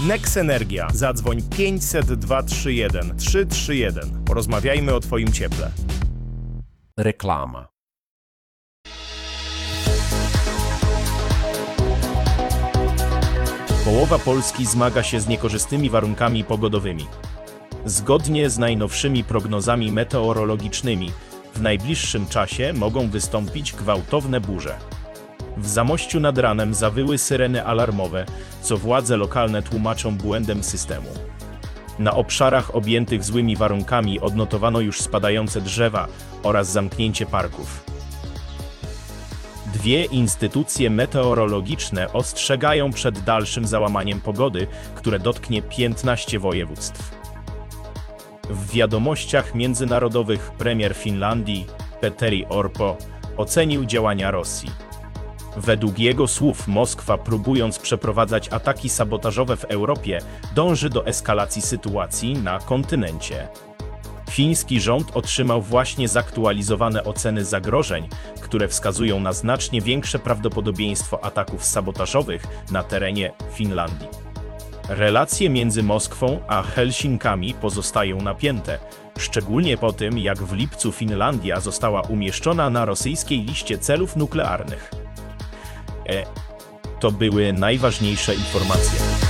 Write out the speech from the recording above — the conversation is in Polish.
Nex Energia. Zadzwoń 500 231 331. Porozmawiajmy o Twoim cieple. Reklama. Połowa Polski zmaga się z niekorzystnymi warunkami pogodowymi. Zgodnie z najnowszymi prognozami meteorologicznymi, w najbliższym czasie mogą wystąpić gwałtowne burze. W Zamościu nad ranem zawyły syreny alarmowe, co władze lokalne tłumaczą błędem systemu. Na obszarach objętych złymi warunkami odnotowano już spadające drzewa oraz zamknięcie parków. Dwie instytucje meteorologiczne ostrzegają przed dalszym załamaniem pogody, które dotknie 15 województw. W wiadomościach międzynarodowych premier Finlandii, Petteri Orpo, ocenił działania Rosji. Według jego słów Moskwa, próbując przeprowadzać ataki sabotażowe w Europie, dąży do eskalacji sytuacji na kontynencie. Fiński rząd otrzymał właśnie zaktualizowane oceny zagrożeń, które wskazują na znacznie większe prawdopodobieństwo ataków sabotażowych na terenie Finlandii. Relacje między Moskwą a Helsinkami pozostają napięte, szczególnie po tym, jak w lipcu Finlandia została umieszczona na rosyjskiej liście celów nuklearnych. To były najważniejsze informacje.